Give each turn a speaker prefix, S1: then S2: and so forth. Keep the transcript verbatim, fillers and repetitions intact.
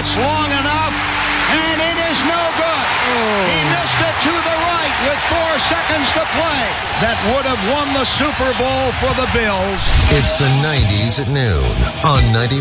S1: It's long enough, and it is no good. Oh. He missed it to the right with four seconds to play. That would have won the Super Bowl for the Bills.
S2: It's the nineties at noon on ninety.